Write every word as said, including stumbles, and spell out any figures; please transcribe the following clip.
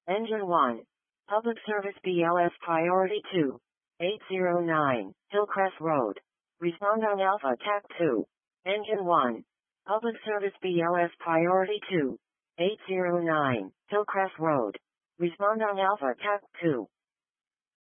Engine one. Public Service B L S Priority two. eight zero nine, Hillcrest Road. Respond on Alpha T A C two. Engine one. Public Service B L S Priority two. eight zero nine, Hillcrest Road. Respond on Alpha T A C two.